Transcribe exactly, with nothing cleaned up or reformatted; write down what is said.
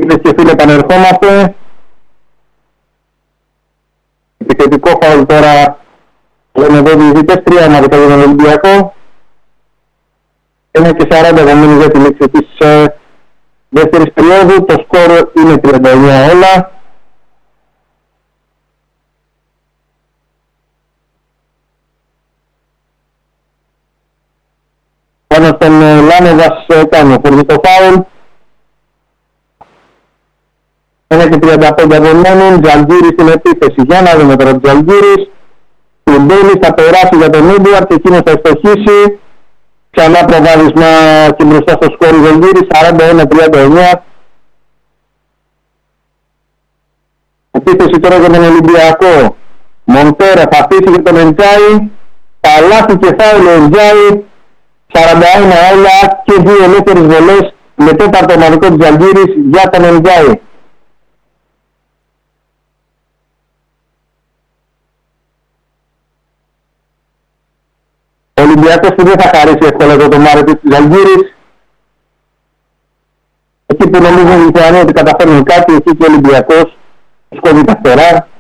Φίλες και φίλοι, επανερχόμαστε. Επιθετικό φάουλ τώρα. Λέμε εδώ διαιτητές, τρία ομαδικά για τον Ολυμπιακό. Είναι και σαράντα δεδομένου για τη λήξη της ε, δεύτερης περίοδου. Το σκορ είναι τριάντα εννέα όλα. Πάνω στον ε, Λάνεβας ε, κάνει ο φορτικό φάουλ. Είναι και τριάντα πέντε δεδομένου. Τζαλγκύρης στην επίθεση. Για να δούμε τώρα ο Τζαλγκύρης. Τουντέλης θα περάσει για τον Ίντουαρτ και εκείνος θα ευστοχίσει. Ξανά προβάδισμα και μπροστά στο σκορ ο Τζαλγκύρης, σαράντα ένα τριάντα εννέα. Επίθεση τώρα για τον Ολυμπιακό. Μοντέρα θα αφήσει για τον Εντζάι. Παλάθη και φάουλ ο Εντζάι. σαράντα ένα όλα και δύο ελεύθερες βολές με τέταρτο ομαδικό του Τζαλγκύρης για τον Εντζάι. Ο Ολυμπιακός που δεν θα χαρίσει εύκολα εδώ το Μάρετ της Ζαλγκύρης. Εκεί που νομίζουν οι Λιθουανοί ότι καταφέρνουν κάτι, εκεί και ο Ολυμπιακός σκόβει τα φτερά.